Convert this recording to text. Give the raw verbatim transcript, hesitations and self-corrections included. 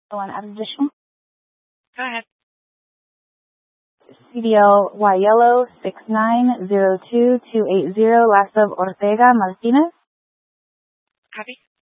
One additional. Go ahead. C D L Y Yellow six nine zero two two eight zero, last of Ortega Martinez. Copy.